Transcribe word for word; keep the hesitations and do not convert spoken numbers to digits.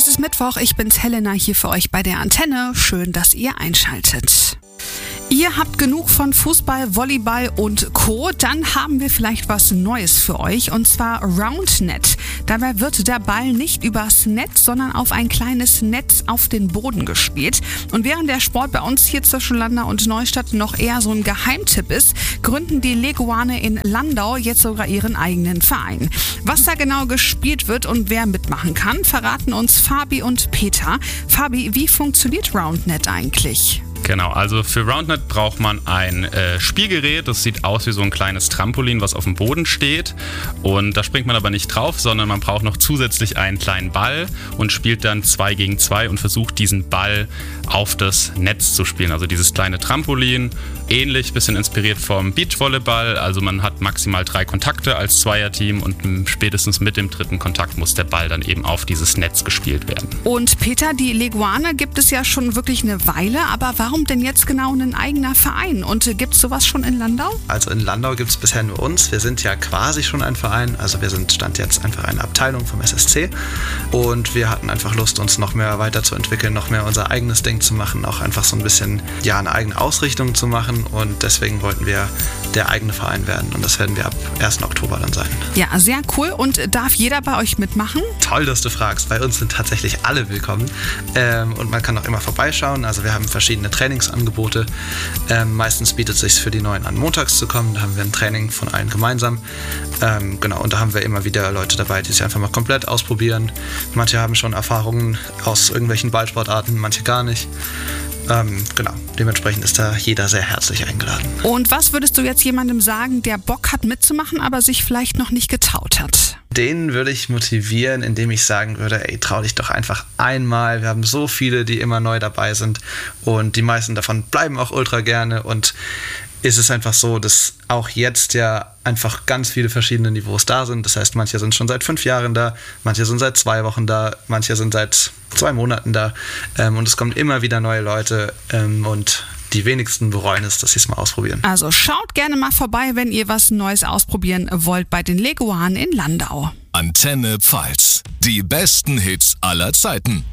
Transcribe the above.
Es ist Mittwoch, ich bin's Helena hier für euch bei der Antenne. Schön, dass ihr einschaltet. Ihr habt genug von Fußball, Volleyball und Co. Dann haben wir vielleicht was Neues für euch, und zwar Roundnet. Dabei wird der Ball nicht übers Netz, sondern auf ein kleines Netz auf den Boden gespielt. Und während der Sport bei uns hier zwischen Landau und Neustadt noch eher so ein Geheimtipp ist, gründen die Leguane in Landau jetzt sogar ihren eigenen Verein. Was da genau gespielt wird und wer mitmachen kann, verraten uns Fabi und Peter. Fabi, wie funktioniert Roundnet eigentlich? Genau, also für Roundnet braucht man ein äh, Spielgerät, das sieht aus wie so ein kleines Trampolin, was auf dem Boden steht, und da springt man aber nicht drauf, sondern man braucht noch zusätzlich einen kleinen Ball und spielt dann zwei gegen zwei und versucht diesen Ball auf das Netz zu spielen, also dieses kleine Trampolin, ähnlich, bisschen inspiriert vom Beachvolleyball, also man hat maximal drei Kontakte als Zweierteam und spätestens mit dem dritten Kontakt muss der Ball dann eben auf dieses Netz gespielt werden. Und Peter, die Leguane gibt es ja schon wirklich eine Weile, aber warum Warum denn jetzt genau ein eigener Verein? Und äh, gibt es sowas schon in Landau? Also in Landau gibt es bisher nur uns. Wir sind ja quasi schon ein Verein. Also wir sind Stand jetzt einfach eine Abteilung vom S S C. Und wir hatten einfach Lust, uns noch mehr weiterzuentwickeln, noch mehr unser eigenes Ding zu machen, auch einfach so ein bisschen, ja, eine eigene Ausrichtung zu machen. Und deswegen wollten wir der eigene Verein werden. Und das werden wir ab ersten Oktober dann sein. Ja, sehr cool. Und darf jeder bei euch mitmachen? Toll, dass du fragst. Bei uns sind tatsächlich alle willkommen. Ähm, und man kann auch immer vorbeischauen. Also wir haben verschiedene Trainingsangebote. Ähm, meistens bietet es sich für die Neuen an, montags zu kommen. Da haben wir ein Training von allen gemeinsam. Ähm, genau, und da haben wir immer wieder Leute dabei, die sich einfach mal komplett ausprobieren. Manche haben schon Erfahrungen aus irgendwelchen Ballsportarten, manche gar nicht. Ähm, genau, dementsprechend ist da jeder sehr herzlich eingeladen. Und was würdest du jetzt jemandem sagen, der Bock hat mitzumachen, aber sich vielleicht noch nicht getraut hat? Den würde ich motivieren, indem ich sagen würde, ey, trau dich doch einfach einmal. Wir haben so viele, die immer neu dabei sind, und die meisten davon bleiben auch ultra gerne, und ist es einfach so, dass auch jetzt ja einfach ganz viele verschiedene Niveaus da sind. Das heißt, manche sind schon seit fünf Jahren da, manche sind seit zwei Wochen da, manche sind seit zwei Monaten da, ähm, und es kommen immer wieder neue Leute, ähm, und die wenigsten bereuen es, dass sie es mal ausprobieren. Also schaut gerne mal vorbei, wenn ihr was Neues ausprobieren wollt bei den Leguanen in Landau. Antenne Pfalz. Die besten Hits aller Zeiten.